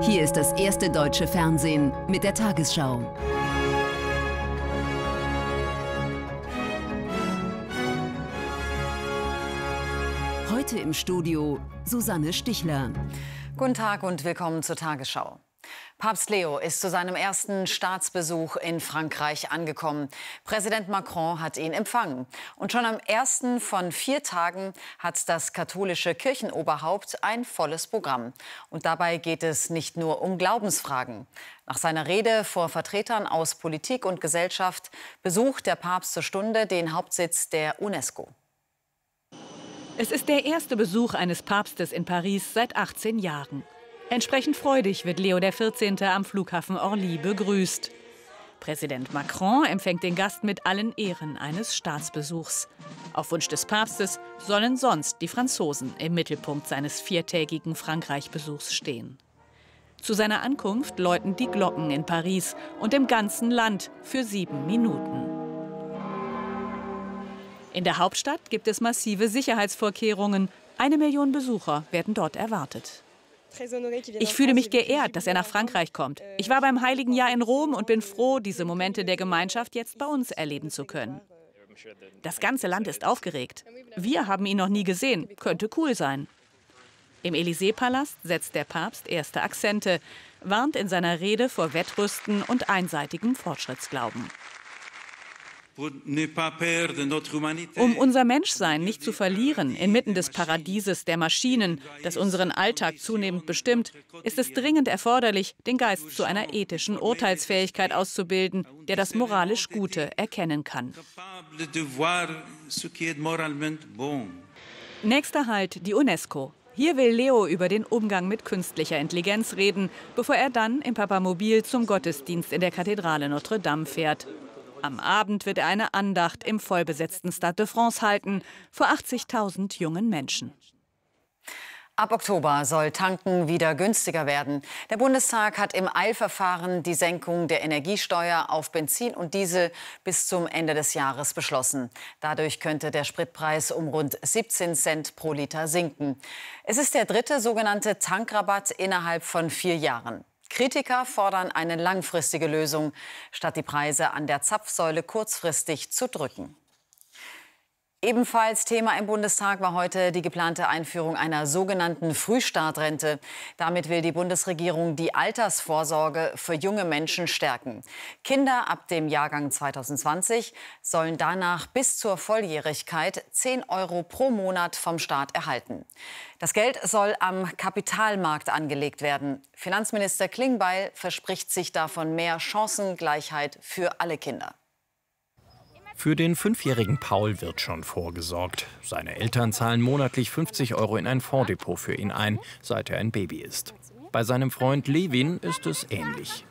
Hier ist das erste deutsche Fernsehen mit der Tagesschau. Heute im Studio Susanne Stichler. Guten Tag und willkommen zur Tagesschau. Papst Leo ist zu seinem ersten Staatsbesuch in Frankreich angekommen. Präsident Macron hat ihn empfangen. Und schon am ersten von 4 Tagen hat das katholische Kirchenoberhaupt ein volles Programm. Und dabei geht es nicht nur um Glaubensfragen. Nach seiner Rede vor Vertretern aus Politik und Gesellschaft besucht der Papst zur Stunde den Hauptsitz der UNESCO. Es ist der erste Besuch eines Papstes in Paris seit 18 Jahren. Entsprechend freudig wird Leo XIV. Am Flughafen Orly begrüßt. Präsident Macron empfängt den Gast mit allen Ehren eines Staatsbesuchs. Auf Wunsch des Papstes sollen sonst die Franzosen im Mittelpunkt seines 4-tägigen Frankreich-Besuchs stehen. Zu seiner Ankunft läuten die Glocken in Paris und im ganzen Land für 7 Minuten. In der Hauptstadt gibt es massive Sicherheitsvorkehrungen. 1 Million Besucher werden dort erwartet. Ich fühle mich geehrt, dass er nach Frankreich kommt. Ich war beim Heiligen Jahr in Rom und bin froh, diese Momente der Gemeinschaft jetzt bei uns erleben zu können. Das ganze Land ist aufgeregt. Wir haben ihn noch nie gesehen. Könnte cool sein. Im Élysée-Palast setzt der Papst erste Akzente, warnt in seiner Rede vor Wettrüsten und einseitigem Fortschrittsglauben. Um unser Menschsein nicht zu verlieren, inmitten des Paradieses der Maschinen, das unseren Alltag zunehmend bestimmt, ist es dringend erforderlich, den Geist zu einer ethischen Urteilsfähigkeit auszubilden, der das moralisch Gute erkennen kann. Nächster Halt, die UNESCO. Hier will Leo über den Umgang mit künstlicher Intelligenz reden, bevor er dann im Papamobil zum Gottesdienst in der Kathedrale Notre Dame fährt. Am Abend wird er eine Andacht im vollbesetzten Stade de France halten, vor 80.000 jungen Menschen. Ab Oktober soll Tanken wieder günstiger werden. Der Bundestag hat im Eilverfahren die Senkung der Energiesteuer auf Benzin und Diesel bis zum Ende des Jahres beschlossen. Dadurch könnte der Spritpreis um rund 17 Cent pro Liter sinken. Es ist der 3. sogenannte Tankrabatt innerhalb von 4 Jahren. Kritiker fordern eine langfristige Lösung, statt die Preise an der Zapfsäule kurzfristig zu drücken. Ebenfalls Thema im Bundestag war heute die geplante Einführung einer sogenannten Frühstartrente. Damit will die Bundesregierung die Altersvorsorge für junge Menschen stärken. Kinder ab dem Jahrgang 2020 sollen danach bis zur Volljährigkeit 10 € pro Monat vom Staat erhalten. Das Geld soll am Kapitalmarkt angelegt werden. Finanzminister Klingbeil verspricht sich davon mehr Chancengleichheit für alle Kinder. Für den 5-jährigen Paul wird schon vorgesorgt. Seine Eltern zahlen monatlich 50 € in ein Fondsdepot für ihn ein, seit er ein Baby ist. Bei seinem Freund Levin ist es ähnlich.